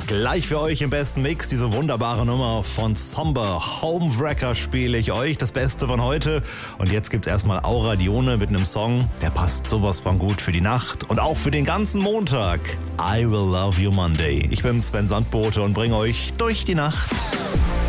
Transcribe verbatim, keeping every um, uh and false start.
Gleich für euch im besten Mix diese wunderbare Nummer von Somber. Homewrecker spiele ich euch, das Beste von heute. Und jetzt gibt's erstmal Aura Dione mit einem Song, der passt sowas von gut für die Nacht und auch für den ganzen Montag. I Will Love You Monday. Ich bin Sven Sandbote und bringe euch durch die Nacht.